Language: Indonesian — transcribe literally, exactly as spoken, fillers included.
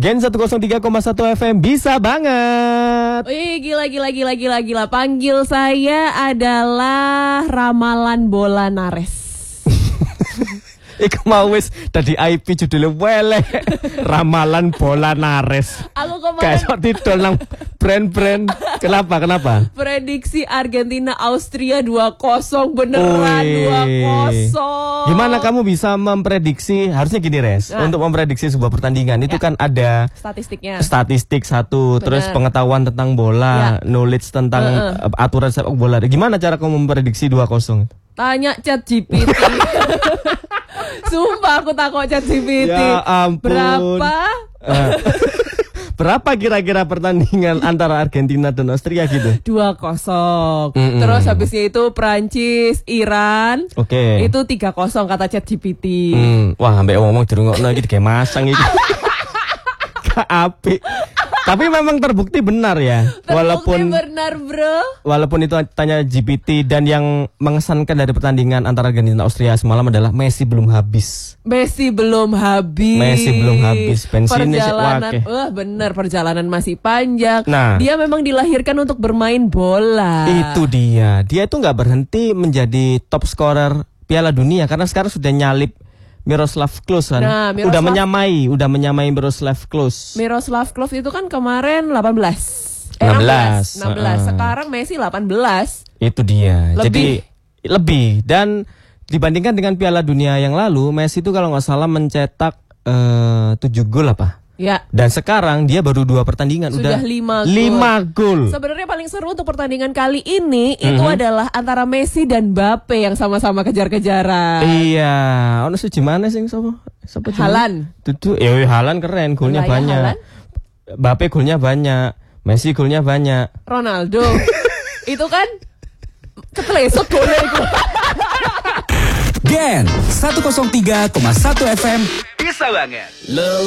Gen seratus tiga koma satu F M bisa banget. Wih, gila gila gila gila gila. Panggil saya adalah Ramalan Bola Nares. Iku mau wis dadi I P judulnya weleh. Ramalan Bola Nares. Aku kemarin Kayak sok didol nang brand-brand. Kenapa? Kenapa? prediksi Argentina Austria dua kosong beneran Wih. dua kosong. Gimana kamu bisa memprediksi? Harusnya gini, Res. Nah. Untuk memprediksi sebuah pertandingan itu Ya. kan ada Statistiknya? statistik satu, Bener. terus pengetahuan tentang bola, knowledge tentang Uh-uh. uh, aturan sepak bola. Gimana cara kamu memprediksi dua kosong? Tanya ChatGPT. Sumpah aku takut ChatGPT. Ya ampun. Berapa? Eh, berapa kira-kira pertandingan antara Argentina dan Austria gitu? dua kosong. Mm-mm. Terus habisnya itu Prancis, Iran. Oke. Itu tiga kosong kata ChatGPT. Hmm, wah, ambek ngomong dirungokno iki kayak masang iki. Gak apik. Tapi memang terbukti benar ya. Terbukti Walaupun benar, bro. walaupun itu tanya G P T, dan yang mengesankan dari pertandingan antara Argentina dan Austria semalam adalah Messi belum habis. Messi belum habis. Messi belum habis. Pensiunnya sih Perjalanan, wake. wah bener, perjalanan masih panjang. Nah. Dia memang dilahirkan untuk bermain bola. Itu dia. Dia itu nggak berhenti menjadi top scorer Piala Dunia karena sekarang sudah nyalip Miroslav Klose kan. Nah, Miroslav- udah menyamai, udah menyamai Miroslav Klose. Miroslav Klose itu kan kemarin delapan belas. Eh, enam belas. enam belas. Uh-uh. Sekarang Messi delapan belas. Itu dia. Lebih. Jadi lebih, dan dibandingkan dengan Piala Dunia yang lalu, Messi itu kalau nggak salah mencetak eh, tujuh gol apa? Ya. Dan sekarang dia baru dua pertandingan Sudah udah lima gol. lima gol. Sebenarnya paling seru untuk pertandingan kali ini itu Mhm. adalah antara Messi dan Mbappe yang sama-sama kejar-kejaran. Iya, ono sih gimana sih sapa? Sapa jenenge? Halan. Tutu, ya Halan keren, golnya Lah, ya, banyak. Haaland. Mbappe golnya banyak, Messi golnya banyak. Ronaldo. Itu kan ketelesot golnya itu. Gen seratus tiga koma satu F M Bisa banget.